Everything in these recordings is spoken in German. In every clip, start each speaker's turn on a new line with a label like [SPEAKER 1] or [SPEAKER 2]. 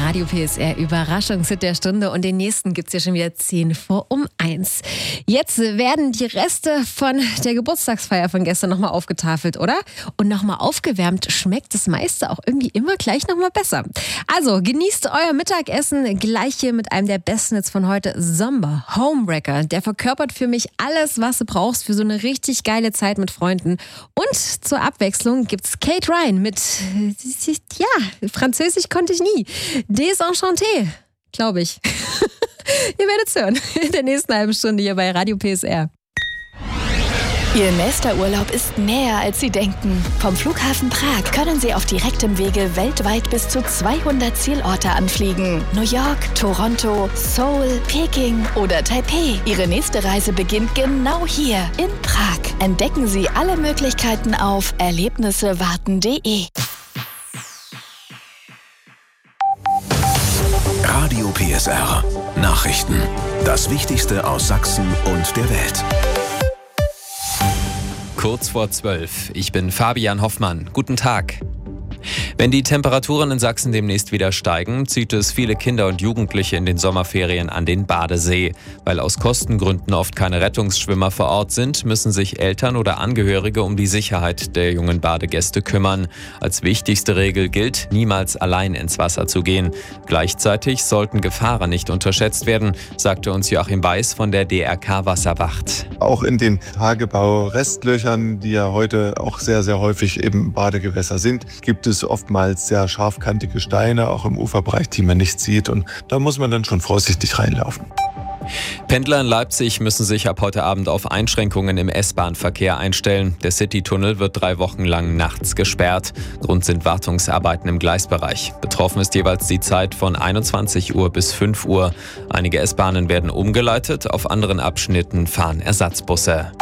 [SPEAKER 1] Radio PSR Überraschungshit der Stunde und den nächsten gibt's ja schon wieder 1:10. Jetzt werden die Reste von der Geburtstagsfeier von gestern nochmal aufgetafelt, oder? Und nochmal aufgewärmt schmeckt das meiste auch irgendwie immer gleich nochmal besser. Also genießt euer Mittagessen gleich hier mit einem der besten Hits von heute, Zomba, Homewrecker. Der verkörpert für mich alles, was du brauchst für so eine richtig geile Zeit mit Freunden. Und zur Abwechslung gibt's Kate Ryan mit, Französisch konnte ich nie. Desenchanté, glaube ich. Ihr werdet es hören in der nächsten halben Stunde hier bei Radio PSR.
[SPEAKER 2] Ihr nächster Urlaub ist näher, als Sie denken. Vom Flughafen Prag können Sie auf direktem Wege weltweit bis zu 200 Zielorte anfliegen. New York, Toronto, Seoul, Peking oder Taipei. Ihre nächste Reise beginnt genau hier in Prag. Entdecken Sie alle Möglichkeiten auf erlebnissewarten.de.
[SPEAKER 3] Radio PSR. Nachrichten. Das Wichtigste aus Sachsen und der Welt.
[SPEAKER 4] Kurz vor 12. Ich bin Fabian Hoffmann. Guten Tag. Wenn die Temperaturen in Sachsen demnächst wieder steigen, zieht es viele Kinder und Jugendliche in den Sommerferien an den Badesee. Weil aus Kostengründen oft keine Rettungsschwimmer vor Ort sind, müssen sich Eltern oder Angehörige um die Sicherheit der jungen Badegäste kümmern. Als wichtigste Regel gilt, niemals allein ins Wasser zu gehen. Gleichzeitig sollten Gefahren nicht unterschätzt werden, sagte uns Joachim Weiß von der DRK Wasserwacht.
[SPEAKER 5] Auch in den Tagebau-Restlöchern, die ja heute auch sehr, sehr häufig eben Badegewässer sind, gibt es oftmals sehr scharfkantige Steine, auch im Uferbereich, die man nicht sieht. Und da muss man dann schon vorsichtig reinlaufen.
[SPEAKER 4] Pendler in Leipzig müssen sich ab heute Abend auf Einschränkungen im S-Bahn-Verkehr einstellen. Der Citytunnel wird 3 Wochen lang nachts gesperrt. Grund sind Wartungsarbeiten im Gleisbereich. Betroffen ist jeweils die Zeit von 21 Uhr bis 5 Uhr. Einige S-Bahnen werden umgeleitet, auf anderen Abschnitten fahren Ersatzbusse.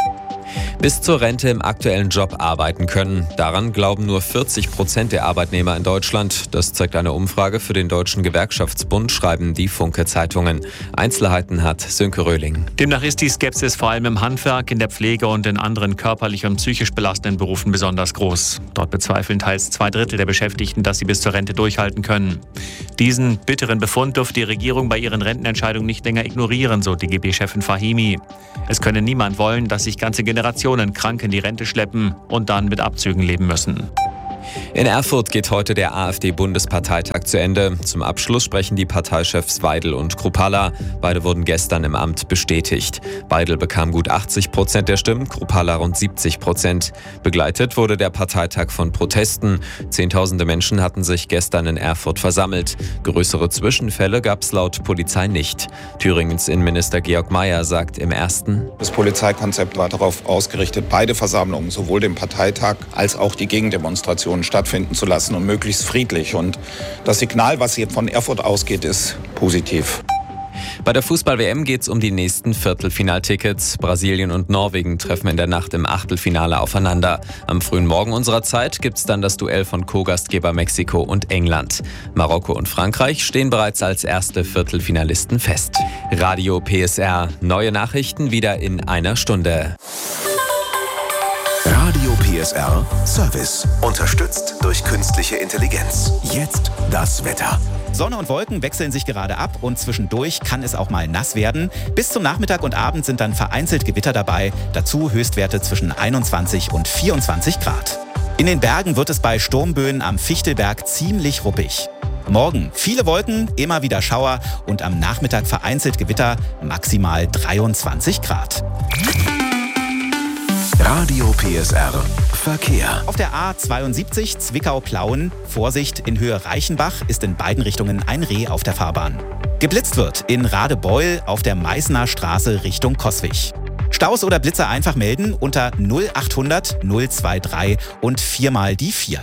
[SPEAKER 4] Bis zur Rente im aktuellen Job arbeiten können. Daran glauben nur 40% der Arbeitnehmer in Deutschland. Das zeigt eine Umfrage für den Deutschen Gewerkschaftsbund, schreiben die Funke-Zeitungen. Einzelheiten hat Sönke Röhling.
[SPEAKER 6] Demnach ist die Skepsis vor allem im Handwerk, in der Pflege und in anderen körperlich und psychisch belastenden Berufen besonders groß. Dort bezweifeln teils 2/3 der Beschäftigten, dass sie bis zur Rente durchhalten können. Diesen bitteren Befund dürfte die Regierung bei ihren Rentenentscheidungen nicht länger ignorieren, so DGB-Chefin Fahimi. Es könne niemand wollen, dass sich ganze Generationen krank in die Rente schleppen und dann mit Abzügen leben müssen.
[SPEAKER 4] In Erfurt geht heute der AfD-Bundesparteitag zu Ende. Zum Abschluss sprechen die Parteichefs Weidel und Kruppalla. Beide wurden gestern im Amt bestätigt. Weidel bekam gut 80% der Stimmen, Kruppalla rund 70%. Begleitet wurde der Parteitag von Protesten. Zehntausende Menschen hatten sich gestern in Erfurt versammelt. Größere Zwischenfälle gab es laut Polizei nicht. Thüringens Innenminister Georg Mayer sagt im ersten:
[SPEAKER 7] Das Polizeikonzept war darauf ausgerichtet, beide Versammlungen, sowohl den Parteitag als auch die Gegendemonstrationen stattfinden zu lassen und möglichst friedlich. Und das Signal, was hier von Erfurt ausgeht, ist positiv.
[SPEAKER 4] Bei der Fußball-WM geht es um die nächsten Viertelfinaltickets. Brasilien und Norwegen treffen in der Nacht im Achtelfinale aufeinander. Am frühen Morgen unserer Zeit gibt es dann das Duell von Co-Gastgeber Mexiko und England. Marokko und Frankreich stehen bereits als erste Viertelfinalisten fest. Radio PSR. Neue Nachrichten wieder in einer Stunde.
[SPEAKER 3] Radio PSR Service. Unterstützt durch künstliche Intelligenz. Jetzt das Wetter.
[SPEAKER 8] Sonne und Wolken wechseln sich gerade ab und zwischendurch kann es auch mal nass werden. Bis zum Nachmittag und Abend sind dann vereinzelt Gewitter dabei. Dazu Höchstwerte zwischen 21 und 24 Grad. In den Bergen wird es bei Sturmböen am Fichtelberg ziemlich ruppig. Morgen viele Wolken, immer wieder Schauer und am Nachmittag vereinzelt Gewitter, maximal 23 Grad.
[SPEAKER 3] Radio PSR Verkehr.
[SPEAKER 8] Auf der A72 Zwickau-Plauen, Vorsicht, in Höhe Reichenbach ist in beiden Richtungen ein Reh auf der Fahrbahn. Geblitzt wird in Radebeul auf der Meißner Straße Richtung Coswig. Staus oder Blitzer einfach melden unter 0800 023 und 4 mal die 4.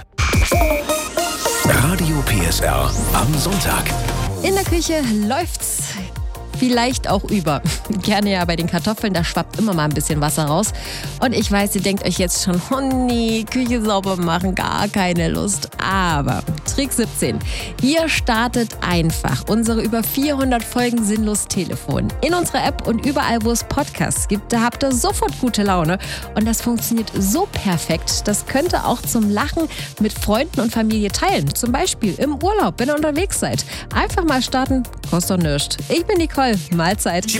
[SPEAKER 3] Radio PSR am Sonntag.
[SPEAKER 1] In der Küche läuft's. vielleicht auch über. Gerne ja bei den Kartoffeln, da schwappt immer mal ein bisschen Wasser raus. Und ich weiß, ihr denkt euch jetzt schon, oh nee, Küche sauber machen, gar keine Lust. Aber Trick 17. Hier startet einfach unsere über 400 Folgen Sinnlos Telefon. In unserer App und überall, wo es Podcasts gibt, da habt ihr sofort gute Laune. Und das funktioniert so perfekt, das könnt ihr auch zum Lachen mit Freunden und Familie teilen. Zum Beispiel im Urlaub, wenn ihr unterwegs seid. Einfach mal starten, kostet doch nichts. Ich bin Nicole, Mahlzeit.